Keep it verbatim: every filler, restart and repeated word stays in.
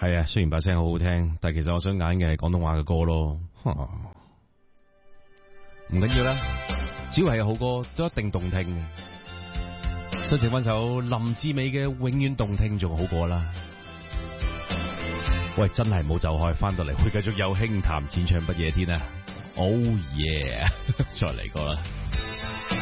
係啊，雖然把聲好好聽，但係其實我想揀嘅係廣東話嘅歌咯。唔緊要啦，只要係好歌都一定動聽嘅。想請翻首林志美嘅《永遠動聽》仲好過啦。喂，真係冇走開，翻到嚟會繼續有輕談淺唱不夜天啊！Oh yeah，再嚟過啦。